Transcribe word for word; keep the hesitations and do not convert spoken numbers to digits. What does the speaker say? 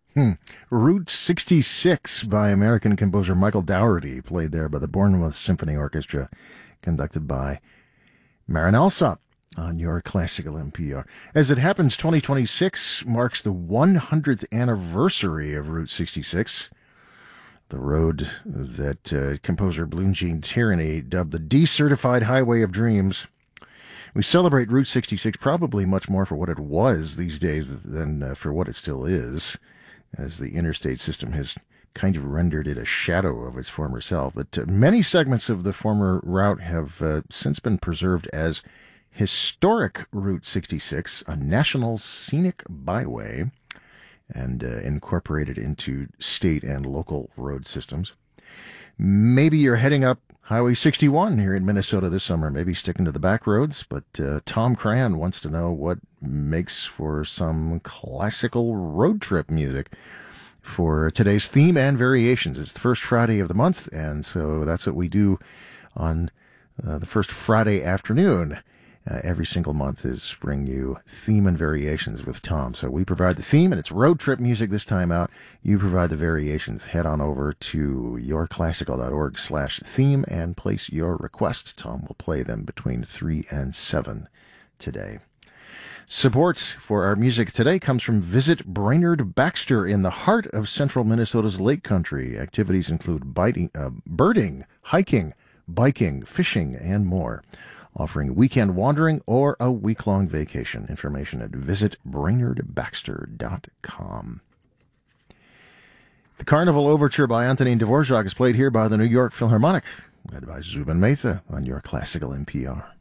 Hmm. Route sixty-six by American composer Michael Dougherty, played there by the Bournemouth Symphony Orchestra, conducted by Marin Alsop on your classical N P R. As it happens, twenty twenty-six marks the one hundredth anniversary of Route sixty-six, the road that uh, composer Blue Jean Tyranny dubbed the decertified highway of dreams. We celebrate Route sixty-six probably much more for what it was these days than uh, for what it still is, as the interstate system has kind of rendered it a shadow of its former self. But uh, many segments of the former route have uh, since been preserved as historic Route sixty-six, a national scenic byway, and uh, incorporated into state and local road systems. Maybe you're heading up Highway sixty-one here in Minnesota this summer, maybe sticking to the back roads, but uh, Tom Cran wants to know what makes for some classical road trip music for today's theme and variations. It's the first Friday of the month, and so that's what we do on uh, the first Friday afternoon. Uh, every single month is bring you theme and variations with Tom. So we provide the theme, and it's road trip music this time out. You provide the variations. Head on over to yourclassical.org slash theme and place your request. Tom will play them between three and seven today. Support for our music today comes from Visit Brainerd Baxter in the heart of central Minnesota's Lake Country. Activities include biting, uh, birding, hiking, biking, fishing, and more. Offering weekend wandering or a week-long vacation. Information at visit brainerd baxter dot com. The Carnival Overture by Antonin Dvorak is played here by the New York Philharmonic, led by Zubin Mehta on your classical N P R.